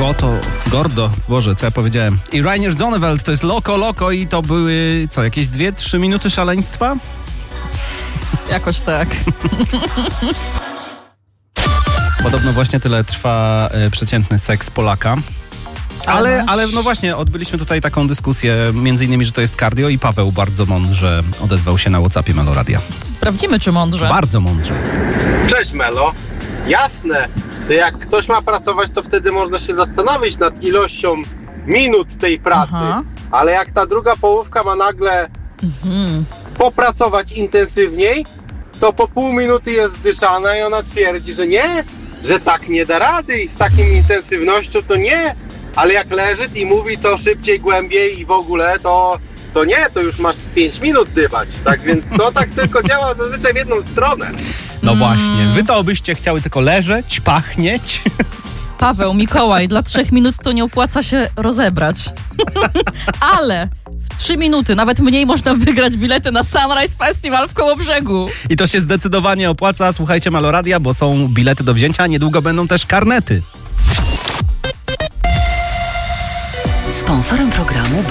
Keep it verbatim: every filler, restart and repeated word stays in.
Goto, Gordo, Boże, co ja powiedziałem. I Reinier Zonneveld to jest Loco Loco i to były, co, jakieś dwie, trzy minuty szaleństwa? Jakoś tak. Podobno właśnie tyle trwa y, przeciętny seks Polaka. Ale, ale no właśnie, odbyliśmy tutaj taką dyskusję, między innymi, że to jest cardio i Paweł bardzo mądrze odezwał się na WhatsAppie Meloradia. Sprawdzimy, czy mądrze. Bardzo mądrze. Cześć Melo. Jasne, to jak ktoś ma pracować, to wtedy można się zastanowić nad ilością minut tej pracy. Aha. Ale jak ta druga połówka ma nagle Mhm. popracować intensywniej, to po pół minuty jest zdyszana i ona twierdzi, że nie, że tak nie da rady i z taką intensywnością to nie. Ale jak leży i mówi to szybciej, głębiej i w ogóle, to, to nie, to już masz z pięć minut dybać. Tak więc to tak tylko działa zazwyczaj w jedną stronę. No Mm. właśnie, wy to byście chciały tylko leżeć, pachnieć. Paweł, Mikołaj, dla trzech minut to nie opłaca się rozebrać. Ale w trzy minuty, nawet mniej, można wygrać bilety na Sunrise Festival w Kołobrzegu. I to się zdecydowanie opłaca. Słuchajcie Meloradia, bo są bilety do wzięcia, niedługo będą też karnety. Sponsorem programu